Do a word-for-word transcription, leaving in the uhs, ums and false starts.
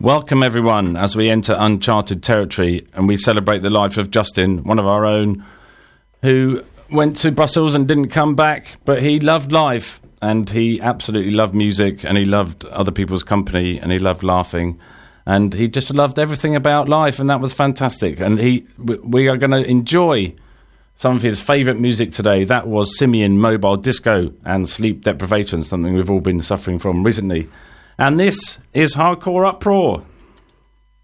Welcome everyone as we enter uncharted territory and we celebrate the life of Justin, one of our own, who went to Brussels and didn't come back, but he loved life and he absolutely loved music and he loved other people's company and he loved laughing and he just loved everything about life, and that was fantastic. And he, we are going to enjoy some of his favourite music today. That was Simian Mobile Disco and Sleep Deprivation, something we've all been suffering from recently. And this is Hardcore Uproar.